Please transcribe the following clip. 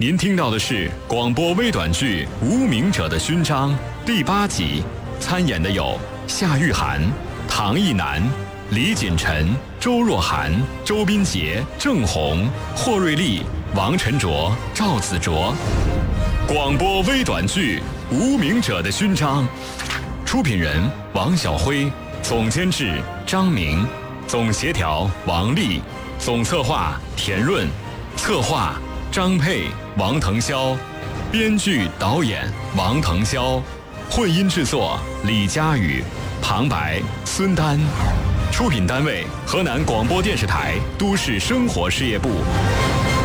您听到的是广播微短剧《无名者的勋章》第8集，参演的有夏玉涵、唐艺南、李锦晨、周若涵、周斌杰、郑红、霍瑞丽、王晨卓、赵子卓。广播微短剧《无名者的勋章》，出品人王晓辉，总监制张明，总协调王丽，总策划田润，策划张佩、王腾霄，编剧导演王腾霄，混音制作李佳宇，旁白孙丹，出品单位河南广播电视台都市生活事业部。